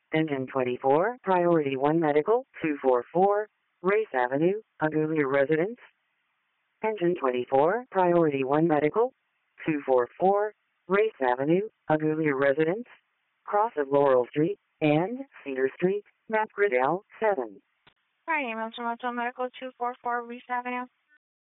Engine 24, Priority 1 Medical, 244, Race Avenue, Agulia Residence. Engine 24, Priority 1 Medical, 244, Race Avenue, Agulia Residence, cross of Laurel Street and Cedar Street, map grid L7. Right, ambulance from Hotel Medical 244 Reese Avenue.